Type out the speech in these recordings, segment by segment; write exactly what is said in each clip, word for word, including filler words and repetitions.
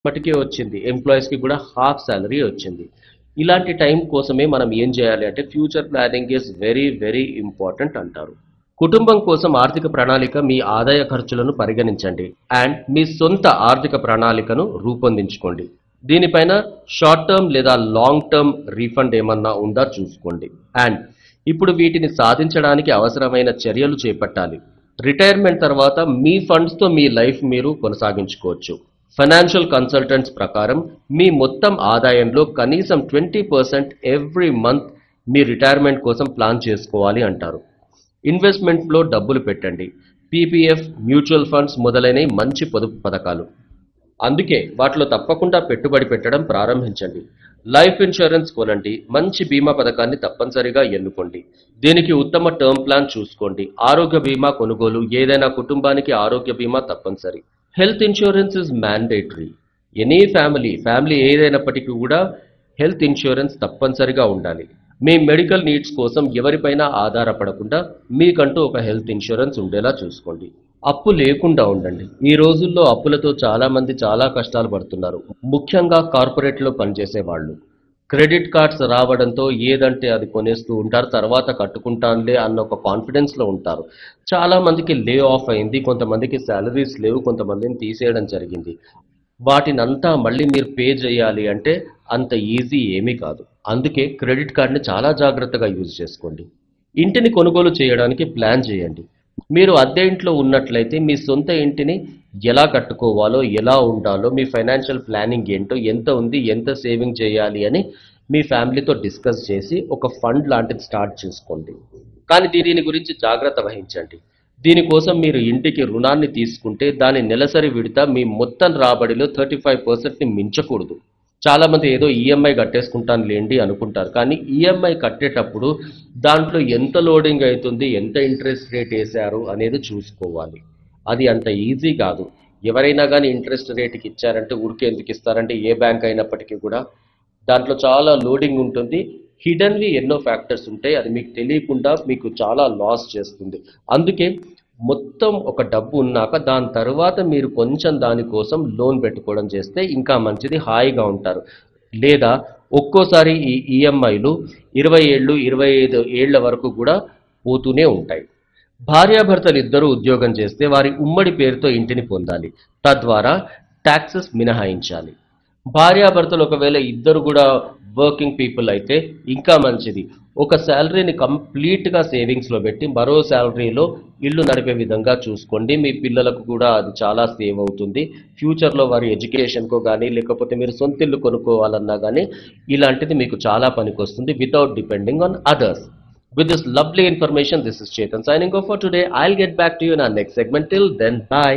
మటుకే వచ్చింది, ఎంప్లాయీస్కి కూడా హాఫ్ శాలరీ వచ్చింది. ఇలాంటి టైం కోసమే మనం ఏం చేయాలి అంటే future planning is very very important అంటారు. కుటుంబం కోసం ఆర్థిక ప్రణాళిక మీ ఆదాయ ఖర్చులను పరిగణించండి అండ్ మీ సొంత ఆర్థిక ప్రణాళికను రూపొందించుకోండి. దీనిపైన షార్ట్ టర్మ్ లేదా లాంగ్ టర్మ్ రీఫండ్ ఏమన్నా ఉందా చూసుకోండి. అండ్ ఇప్పుడు వీటిని సాధించడానికి అవసరమైన చర్యలు చేపట్టాలి. రిటైర్మెంట్ తర్వాత మీ ఫండ్స్తో మీ లైఫ్ మీరు కొనసాగించుకోవచ్చు. ఫైనాన్షియల్ కన్సల్టెంట్స్ ప్రకారం మీ మొత్తం ఆదాయంలో కనీసం ట్వంటీ పర్సెంట్ ఎవ్రీ మంత్ మీ రిటైర్మెంట్ కోసం ప్లాన్ చేసుకోవాలి అంటారు. ఇన్వెస్ట్మెంట్లో డబ్బులు పెట్టండి. పీపీఎఫ్, మ్యూచువల్ ఫండ్స్ మొదలైన మంచి పొదుపు పథకాలు, అందుకే వాటిలో తప్పకుండా పెట్టుబడి పెట్టడం ప్రారంభించండి. లైఫ్ ఇన్సూరెన్స్ కొనండి. మంచి బీమా పథకాన్ని తప్పనిసరిగా ఎన్నుకోండి. దీనికి ఉత్తమ టర్మ్ ప్లాన్ చూసుకోండి. ఆరోగ్య బీమా కొనుగోలు, ఏదైనా కుటుంబానికి ఆరోగ్య బీమా తప్పనిసరి. Health insurance is mandatory. Any family family ఏదైనప్పటికీ కూడా హెల్త్ ఇన్సూరెన్స్ తప్పనిసరిగా ఉండాలి. మీ మెడికల్ నీడ్స్ కోసం ఎవరిపైనా ఆధారపడకుండా మీకంటూ ఒక హెల్త్ ఇన్సూరెన్స్ ఉండేలా చూసుకోండి. అప్పు లేకుండా ఉండండి. ఈ రోజుల్లో అప్పులతో చాలా మంది చాలా కష్టాలు పడుతున్నారు, ముఖ్యంగా కార్పొరేట్లో పనిచేసే వాళ్ళు. క్రెడిట్ కార్డ్స్ రావడంతో ఏదంటే అది కొనేస్తూ ఉంటారు, తర్వాత కట్టుకుంటానులే అన్న ఒక కాన్ఫిడెన్స్లో ఉంటారు. చాలా మందికి లే ఆఫ్ అయింది, కొంతమందికి శాలరీస్ లేవు, కొంతమందిని తీసేయడం జరిగింది. వాటినంతా మళ్ళీ మీరు పే చేయాలి అంటే అంత ఈజీ ఏమీ కాదు. అందుకే క్రెడిట్ కార్డ్ని చాలా జాగ్రత్తగా యూజ్ చేసుకోండి. ఇంటిని కొనుగోలు చేయడానికి ప్లాన్ చేయండి. మీరు అద్దె ఇంట్లో ఉన్నట్లయితే మీ సొంత ఇంటిని ఎలా కట్టుకోవాలో, ఎలా ఉండాలో, మీ ఫైనాన్షియల్ ప్లానింగ్ ఏంటో, ఎంత ఉంది, ఎంత సేవింగ్ చేయాలి అని మీ ఫ్యామిలీతో డిస్కస్ చేసి ఒక ఫండ్ లాంటిది స్టార్ట్ చేసుకోండి. కానీ దీని గురించి జాగ్రత్త వహించండి. దీనికోసం మీరు ఇంటికి రుణాన్ని తీసుకుంటే దాని నెలసరి విడత మీ మొత్తం రాబడిలో థర్టీ ఫైవ్ పర్సెంట్ని మించకూడదు. చాలామంది ఏదో ఈఎంఐ కట్టేసుకుంటాను లేండి అనుకుంటారు, కానీ ఈఎంఐ కట్టేటప్పుడు దాంట్లో ఎంత లోడింగ్ అవుతుంది, ఎంత ఇంట్రెస్ట్ రేట్ వేశారు అనేది చూసుకోవాలి. అది అంత ఈజీ కాదు. ఎవరైనా కానీ ఇంట్రెస్ట్ రేట్కి ఇచ్చారంటే ఊరికే ఎందుకు ఇస్తారంటే ఏ బ్యాంక్ అయినప్పటికీ కూడా దాంట్లో చాలా లోడింగ్ ఉంటుంది. హిడన్వి ఎన్నో ఫ్యాక్టర్స్ ఉంటాయి, అది మీకు తెలియకుండా మీకు చాలా లాస్ చేస్తుంది. అందుకే మొత్తం ఒక డబ్బు ఉన్నాక దాని తర్వాత మీరు కొంచెం దానికోసం లోన్ పెట్టుకోవడం చేస్తే ఇంకా మంచిది, హాయిగా ఉంటారు. లేదా ఒక్కోసారి ఈ ఈఎంఐలు ఇరవై ఏళ్ళు ఇరవై ఐదు ఏళ్ల వరకు కూడా పోతూనే ఉంటాయి. భార్యాభర్తలు ఇద్దరూ ఉద్యోగం చేస్తే వారి ఉమ్మడి పేరుతో ఇంటిని పొందాలి, తద్వారా ట్యాక్సెస్ మినహాయించాలి. భార్యాభర్తలు ఒకవేళ ఇద్దరు కూడా వర్కింగ్ పీపుల్ అయితే ఇంకా మంచిది. ఒక శాలరీని కంప్లీట్గా సేవింగ్స్లో పెట్టి మరో శాలరీలో ఇల్లు నడిపే విధంగా చూసుకోండి. మీ పిల్లలకు కూడా అది చాలా సేవ్ అవుతుంది. ఫ్యూచర్లో వారి ఎడ్యుకేషన్కో కానీ లేకపోతే మీరు సొంత ఇల్లు కొనుక్కోవాలన్నా కానీ ఇలాంటిది మీకు చాలా పనికొస్తుంది, without depending on others. With this lovely information, this is Chetan signing off for today. I'll get back to you in our next segment. Till then, bye.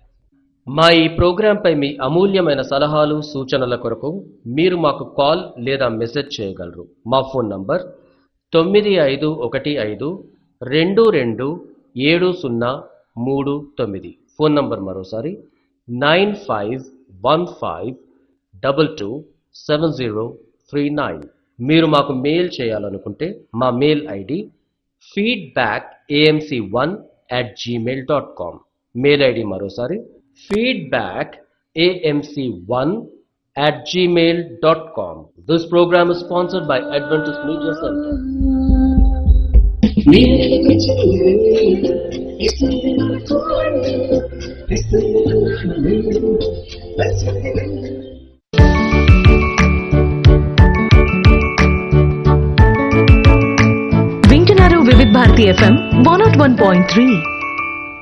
మా ఈ ప్రోగ్రాంపై మీ అమూల్యమైన సలహాలు సూచనల కొరకు మీరు మాకు కాల్ లేదా మెసేజ్ చేయగలరు. మా ఫోన్ నంబర్ తొమ్మిది ఐదు ఒకటి ఐదు రెండు రెండు ఏడు సున్నా మూడు తొమ్మిది. ఫోన్ నంబర్ మరోసారి nine five one five double two seven zero three nine. మీరు మాకు మెయిల్ చేయాలనుకుంటే మా mail ID feedback AMC one at Gmail dot com. Mail ID మరోసారి feedback AMC one at gmail dot com. This program is sponsored by Adventist Media Center. వింటున్నారు వివిధ Bharati FM one not one point three.